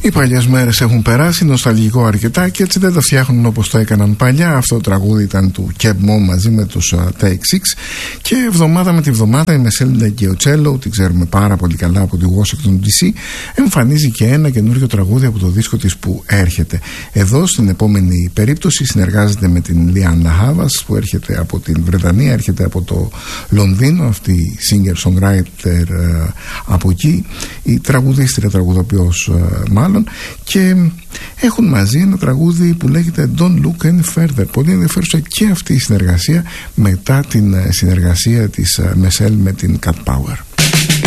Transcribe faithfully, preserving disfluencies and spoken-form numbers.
Οι παλιές μέρες έχουν περάσει, νοσταλγικό αρκετά, και έτσι δεν τα φτιάχνουν όπως το έκαναν παλιά. Αυτό το τραγούδι ήταν του Keb Mo μαζί με τους uh, Take Six, και εβδομάδα με τη βδομάδα η Μεσέλιντα Γκιοτσέλο, την ξέρουμε πάρα πολύ καλά από τη Washington ντι σι, εμφανίζει και ένα καινούριο τραγούδι από το δίσκο της που έρχεται. Εδώ στην επόμενη περίπτωση συνεργάζεται με την Lianna Havas που έρχεται από την Βρετανία, έρχεται από το Λονδίνο, αυτή η singer-songwriter uh, από εκεί, η τραγουδίστρια, τραγουδοποιός uh, μάλλον, και έχουν μαζί ένα τραγούδι που λέγεται Don't Look Any Further. Πολύ ενδιαφέρουσα και αυτή η συνεργασία μετά την συνεργασία της Μεσέλ με την Cat Power.